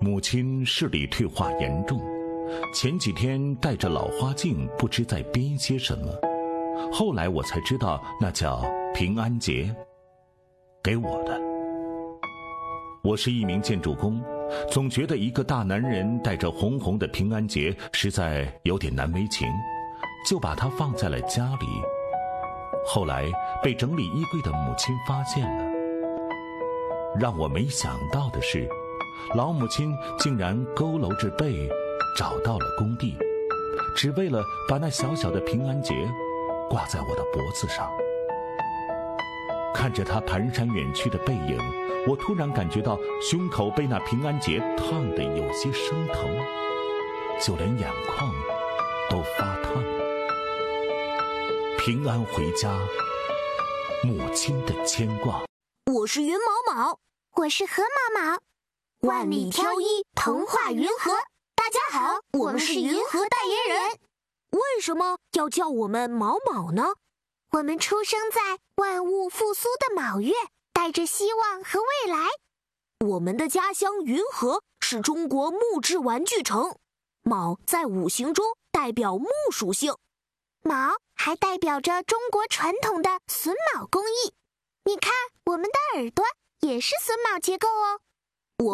母亲视力退化严重，前几天戴着老花镜，不知在编些什么。后来我才知道，那叫平安结，给我的。我是一名建筑工，总觉得一个大男人带着红红的平安结实在有点难为情，就把它放在了家里。后来被整理衣柜的母亲发现了。让我没想到的是，老母亲竟然佝偻着背找到了工地，只为了把那小小的平安结挂在我的脖子上。看着她蹒跚远去的背影，我突然感觉到胸口被那平安结烫得有些生疼，就连眼眶都发烫。平安回家，母亲的牵挂。 我是云毛毛， 我是河毛毛， 万里挑一，童话云和。大家好，我们是云和代言人。为什么要叫我们毛毛呢？ 我们出生在万物复苏的卯月，带着希望和未来。 我们的家乡云和是中国木质玩具城，卯在五行中代表木属性， 卯还代表着中国传统的榫卯工艺。你看，我们的耳朵也是榫卯结构哦。